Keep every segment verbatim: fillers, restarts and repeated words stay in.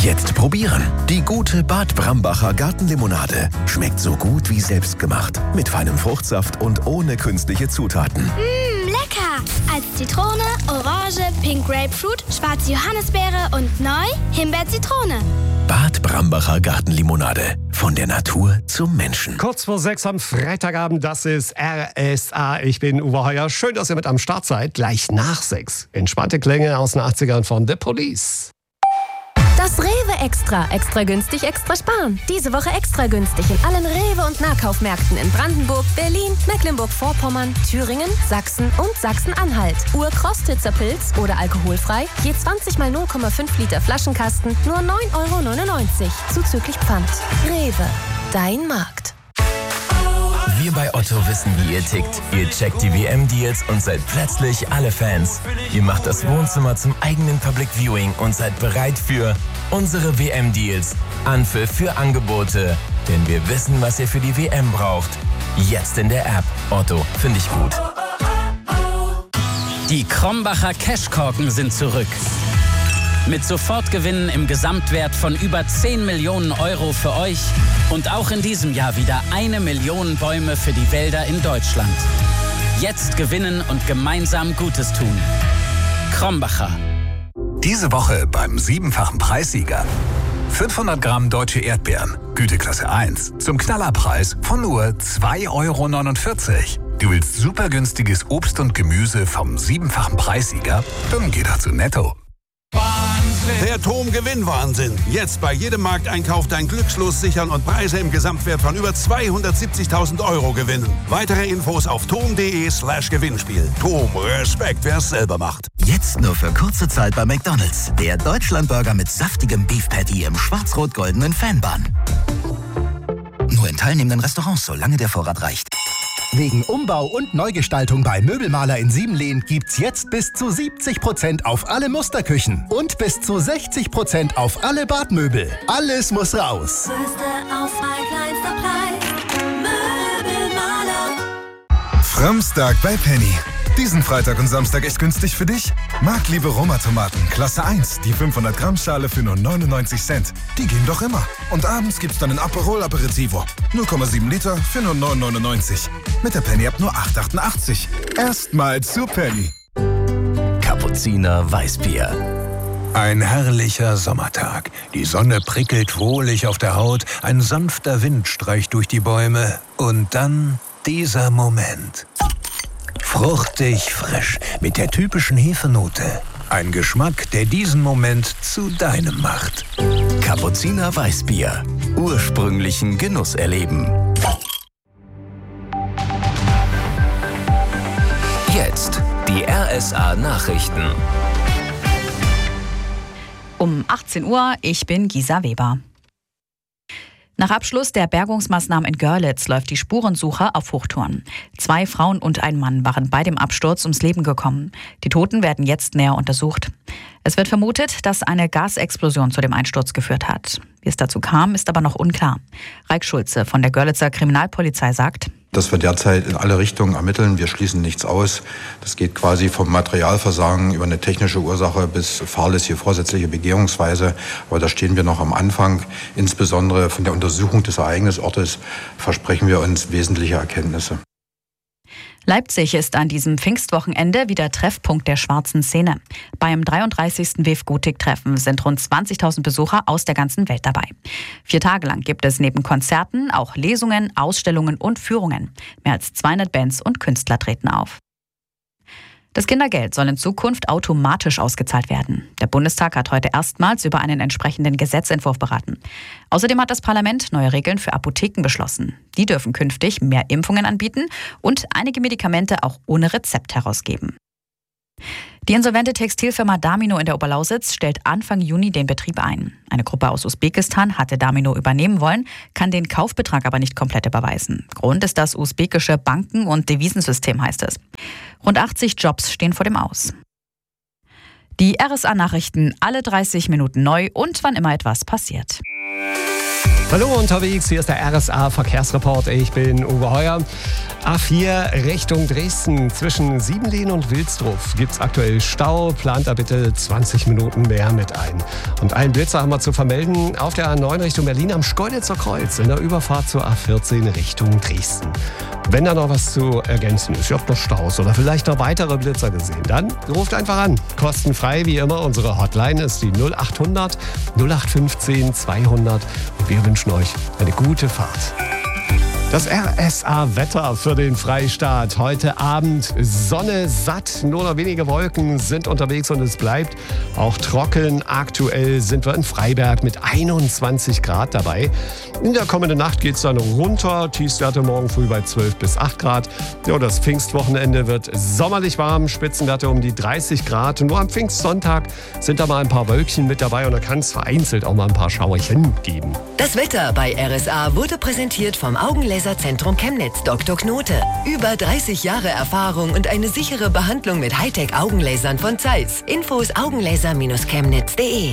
Jetzt probieren. Die gute Bad Brambacher Gartenlimonade. Schmeckt so gut wie selbstgemacht. Mit feinem Fruchtsaft und ohne künstliche Zutaten. Mmh, lecker! Als Zitrone, Orange, Pink Grapefruit, schwarze Johannisbeere und neu Himbeer-Zitrone. Bad Brambacher Gartenlimonade. Von der Natur zum Menschen. Kurz vor sechs am Freitagabend, das ist R S A. Ich bin Uwe Heuer. Schön, dass ihr mit am Start seid. Gleich nach sechs. Entspannte Klänge aus den achtzigern von The Police. Das Rewe Extra. Extra günstig, extra sparen. Diese Woche extra günstig in allen Rewe- und Nahkaufmärkten in Brandenburg, Berlin, Mecklenburg-Vorpommern, Thüringen, Sachsen und Sachsen-Anhalt. Urkrostitzer Pilz oder alkoholfrei, je zwanzig mal null Komma fünf Liter Flaschenkasten, nur neun Euro neunundneunzig. Zuzüglich Pfand. Rewe. Dein Markt. Wir bei Otto wissen, wie ihr tickt. Ihr checkt die W M-Deals und seid plötzlich alle Fans. Ihr macht das Wohnzimmer zum eigenen Public Viewing und seid bereit für unsere W M-Deals. Anpfiff für Angebote. Denn wir wissen, was ihr für die W M braucht. Jetzt in der App. Otto, finde ich gut. Die Krombacher Cashkorken sind zurück. Mit Sofortgewinnen im Gesamtwert von über zehn Millionen Euro für euch und auch in diesem Jahr wieder eine Million Bäume für die Wälder in Deutschland. Jetzt gewinnen und gemeinsam Gutes tun. Krombacher. Diese Woche beim siebenfachen Preissieger. fünfhundert Gramm deutsche Erdbeeren, Güteklasse eins, zum Knallerpreis von nur zwei Euro neunundvierzig. Du willst super günstiges Obst und Gemüse vom siebenfachen Preissieger? Dann geh doch zu Netto. Der T O M Gewinnwahnsinn. Jetzt bei jedem Markteinkauf dein Glückslos sichern und Preise im Gesamtwert von über zweihundertsiebzigtausend Euro gewinnen. Weitere Infos auf tom.de slash Gewinnspiel. T O M, Respekt, wer es selber macht. Jetzt nur für kurze Zeit bei McDonald's. Der Deutschlandburger mit saftigem Beef Patty im schwarz-rot-goldenen Fanbun. Nur in teilnehmenden Restaurants, solange der Vorrat reicht. Wegen Umbau und Neugestaltung bei Möbelmaler in Siebenlehn gibt's jetzt bis zu siebzig Prozent auf alle Musterküchen und bis zu sechzig Prozent auf alle Badmöbel. Alles muss raus. Framstag bei Penny. Diesen Freitag und Samstag echt günstig für dich? Marktliebe Roma-Tomaten, Klasse eins, die fünfhundert Gramm Schale für nur neunundneunzig Cent. Die gehen doch immer. Und abends gibt's dann ein Aperol Aperitivo. null Komma sieben Liter für nur neun neunundneunzig. Mit der Penny ab nur acht achtundachtzig. Erstmal zu Penny. Kapuziner Weißbier. Ein herrlicher Sommertag. Die Sonne prickelt wohlig auf der Haut, ein sanfter Wind streicht durch die Bäume und dann dieser Moment. Fruchtig frisch mit der typischen Hefenote. Ein Geschmack, der diesen Moment zu deinem macht. Kapuziner Weißbier. Ursprünglichen Genuss erleben. Jetzt die R S A Nachrichten. Um achtzehn Uhr, ich bin Gisa Weber. Nach Abschluss der Bergungsmaßnahmen in Görlitz läuft die Spurensuche auf Hochtouren. Zwei Frauen und ein Mann waren bei dem Absturz ums Leben gekommen. Die Toten werden jetzt näher untersucht. Es wird vermutet, dass eine Gasexplosion zu dem Einsturz geführt hat. Wie es dazu kam, ist aber noch unklar. Raik Schulze von der Görlitzer Kriminalpolizei sagt: Dass wir derzeit in alle Richtungen ermitteln, wir schließen nichts aus. Das geht quasi vom Materialversagen über eine technische Ursache bis fahrlässige vorsätzliche Begehungsweise. Aber da stehen wir noch am Anfang. Insbesondere von der Untersuchung des Ereignisortes versprechen wir uns wesentliche Erkenntnisse. Leipzig ist an diesem Pfingstwochenende wieder Treffpunkt der schwarzen Szene. Beim dreiunddreißigsten W F Gotik-Treffen sind rund zwanzigtausend Besucher aus der ganzen Welt dabei. Vier Tage lang gibt es neben Konzerten auch Lesungen, Ausstellungen und Führungen. Mehr als zweihundert Bands und Künstler treten auf. Das Kindergeld soll in Zukunft automatisch ausgezahlt werden. Der Bundestag hat heute erstmals über einen entsprechenden Gesetzentwurf beraten. Außerdem hat das Parlament neue Regeln für Apotheken beschlossen. Die dürfen künftig mehr Impfungen anbieten und einige Medikamente auch ohne Rezept herausgeben. Die insolvente Textilfirma Damino in der Oberlausitz stellt Anfang Juni den Betrieb ein. Eine Gruppe aus Usbekistan hatte Damino übernehmen wollen, kann den Kaufbetrag aber nicht komplett überweisen. Grund ist das usbekische Banken- und Devisensystem, heißt es. Rund achtzig Jobs stehen vor dem Aus. Die R S A-Nachrichten alle dreißig Minuten neu und wann immer etwas passiert. Hallo unterwegs, hier ist der R S A Verkehrsreport. Ich bin Uwe Heuer. A vier Richtung Dresden zwischen Siebenlehn und Wilsdruff gibt es aktuell Stau. Plant da bitte zwanzig Minuten mehr mit ein. Und einen Blitzer haben wir zu vermelden auf der A neun Richtung Berlin am Schkeuditzer Kreuz in der Überfahrt zur A vierzehn Richtung Dresden. Wenn da noch was zu ergänzen ist, ihr habt noch Staus oder vielleicht noch weitere Blitzer gesehen, dann ruft einfach an. Kostenfrei wie immer. Unsere Hotline ist die null acht hundert null acht fünfzehn zweihundert und wir wünschen euch eine gute Fahrt. Das R S A-Wetter für den Freistaat. Heute Abend Sonne satt, nur noch wenige Wolken sind unterwegs und es bleibt auch trocken. Aktuell sind wir in Freiberg mit einundzwanzig Grad dabei. In der kommenden Nacht geht es dann runter. Tiefstwerte morgen früh bei zwölf bis acht Grad. Ja, das Pfingstwochenende wird sommerlich warm. Spitzenwerte um die dreißig Grad. Und nur am Pfingstsonntag sind da mal ein paar Wölkchen mit dabei und da kann es vereinzelt auch mal ein paar Schauerchen geben. Das Wetter bei R S A wurde präsentiert vom Augenlaserzentrum Chemnitz Doktor Knote. Über dreißig Jahre Erfahrung und eine sichere Behandlung mit Hightech-Augenlasern von Zeiss. Infos augenlaser Bindestrich chemnitz punkt de.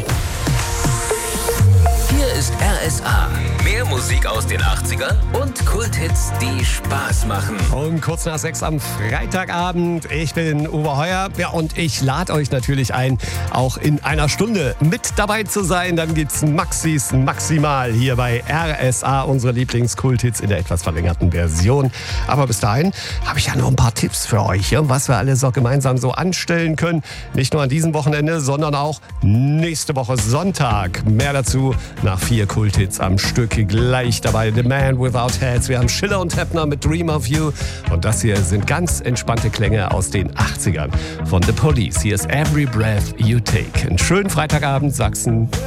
Hier ist R S A. Mehr Musik aus den achtzigern und Kulthits, die Spaß machen. Und kurz nach sechs am Freitagabend. Ich bin Uwe Heuer. Ja, und ich lade euch natürlich ein, auch in einer Stunde mit dabei zu sein. Dann gibt's Maxis Maximal hier bei R S A, unsere Lieblingskulthits in der etwas verlängerten Version. Aber bis dahin habe ich ja noch ein paar Tipps für euch, ja, was wir alles auch gemeinsam so anstellen können. Nicht nur an diesem Wochenende, sondern auch nächste Woche Sonntag. Mehr dazu nach vier Kulthits am Stück. Gleich dabei The Man Without Heads. Wir haben Schiller und Heppner mit Dream of You. Und das hier sind ganz entspannte Klänge aus den achtzigern von The Police. Hier ist Every Breath You Take. Einen schönen Freitagabend, Sachsen.